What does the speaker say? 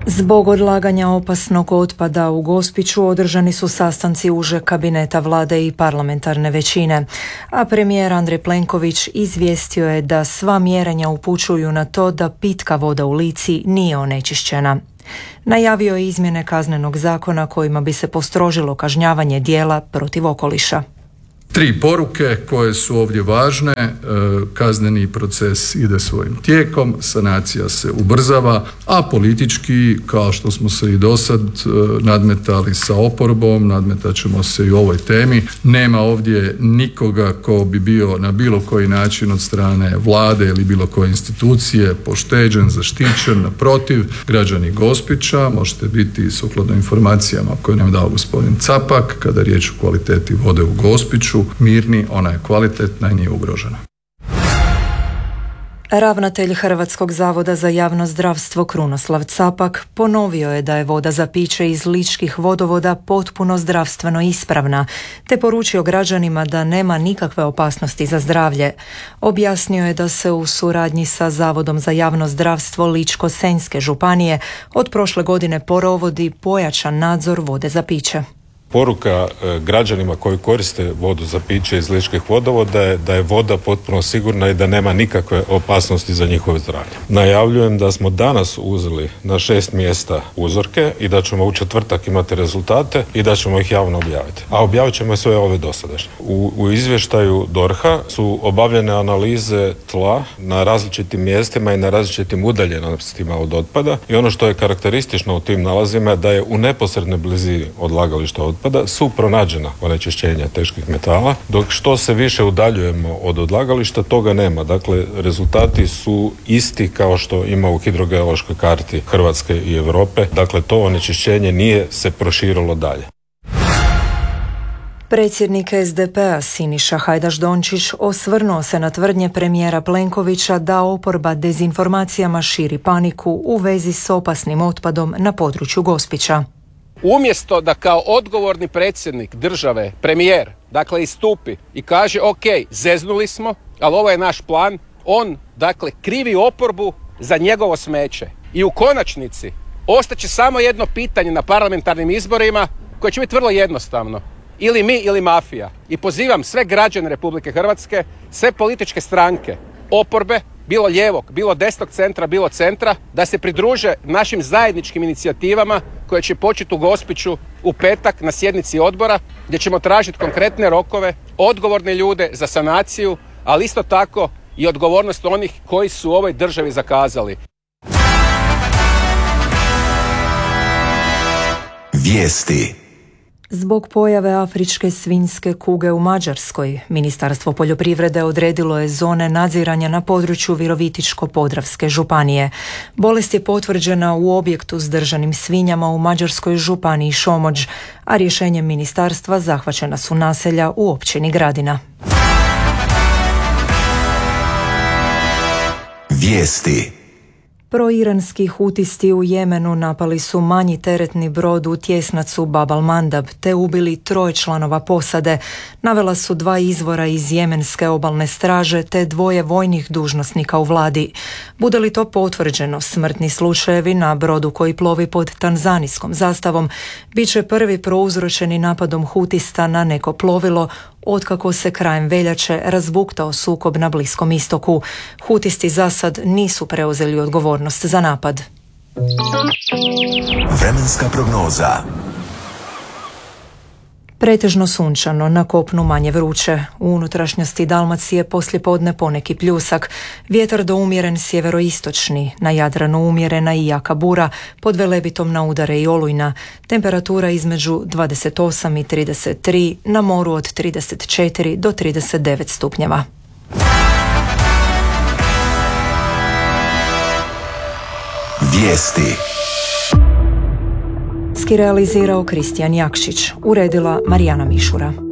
Zbog odlaganja opasnog otpada u Gospiću održani su sastanci užeg kabineta vlade i parlamentarne većine, a premijer Andrej Plenković izvijestio je da sva mjerenja upućuju na to da pitka voda u Lici nije onečišćena. Najavio je izmjene Kaznenog zakona kojima bi se postrožilo kažnjavanje djela protiv okoliša. 3 poruke koje su ovdje važne. Kazneni proces ide svojim tijekom, sanacija se ubrzava, a politički, kao što smo se i dosad nadmetali sa oporbom, nadmetat ćemo se i u ovoj temi. Nema ovdje nikoga ko bi bio na bilo koji način od strane vlade ili bilo koje institucije pošteđen, zaštićen. Naprotiv, građani Gospića, možete biti sukladno informacijama koje nam je dao gospodin Capak, kada je riječ o kvaliteti vode u Gospiću, mirni, ona je kvalitetna i nije ugrožena. Ravnatelj Hrvatskog zavoda za javno zdravstvo Krunoslav Capak ponovio je da je voda za piće iz ličkih vodovoda potpuno zdravstveno ispravna, te poručio građanima da nema nikakve opasnosti za zdravlje. Objasnio je da se u suradnji sa Zavodom za javno zdravstvo Ličko-senjske županije od prošle godine provodi pojačan nadzor vode za piće. Poruka građanima koji koriste vodu za piće iz ličkih vodovoda je da je voda potpuno sigurna i da nema nikakve opasnosti za njihovo zdravlje. Najavljujem da smo danas uzeli na 6 mjesta uzorke i da ćemo u četvrtak imati rezultate i da ćemo ih javno objaviti. A objavit ćemo sve ove dosadašnje. U izvještaju DORH-a su obavljene analize tla na različitim mjestima i na različitim udaljenostima od otpada i ono što je karakteristično u tim nalazima je da je u neposrednoj blizini odlagališta otpada su pronađena onečišćenja teških metala, dok što se više udaljujemo od odlagališta, toga nema. Dakle, rezultati su isti kao što ima u hidrogeološkoj karti Hrvatske i Europe. Dakle, to onečišćenje nije se proširilo dalje. Predsjednik SDP-a Siniša Hajdaš-Dončić osvrnuo se na tvrdnje premijera Plenkovića da oporba dezinformacijama širi paniku u vezi s opasnim otpadom na području Gospića. Umjesto da kao odgovorni predsjednik države, premijer, dakle istupi i kaže ok, zeznuli smo, ali ovo je naš plan, on dakle krivi oporbu za njegovo smeće. I u konačnici ostaće samo jedno pitanje na parlamentarnim izborima koje će biti vrlo jednostavno. Ili mi ili mafija. I pozivam sve građane Republike Hrvatske, sve političke stranke, oporbe, bilo lijevog, bilo desnog centra, bilo centra, da se pridruže našim zajedničkim inicijativama koje će početi u Gospiću u petak na sjednici odbora, gdje ćemo tražiti konkretne rokove, odgovorne ljude za sanaciju, ali isto tako i odgovornost onih koji su u ovoj državi zakazali. Vijesti. Zbog pojave afričke svinjske kuge u Mađarskoj, Ministarstvo poljoprivrede odredilo je zone nadziranja na području Virovitičko-podravske županije. Bolest je potvrđena u objektu s držanim svinjama u Mađarskoj županiji Šomođ, a rješenjem ministarstva zahvaćena su naselja u općini Gradina. Vijesti. Proiranski hutisti u Jemenu napali su manji teretni brod u tjesnacu Bab al-Mandab te ubili 3 članova posade. Navela su 2 izvora iz jemenske obalne straže te 2 vojnih dužnosnika u vladi. Bude li to potvrđeno, smrtni slučajevi na brodu koji plovi pod tanzanijskom zastavom bit će prvi prouzročeni napadom hutista na neko plovilo otkako se krajem veljače razbuktao sukob na Bliskom istoku. Hutisti za sad nisu preuzeli odgovornost za napad. Vremenska prognoza. Pretežno sunčano, na kopnu manje vruće. U unutrašnjosti Dalmacije poslijepodne poneki pljusak. Vjetar do umjeren sjeveroistočni, na Jadranu umjerena i jaka bura, pod Velebitom na udare i olujna. Temperatura između 28 i 33, na moru od 34 do 39 stupnjeva. Vijesti. Realizirao Kristijan Jakšić, uredila Marijana Mišura.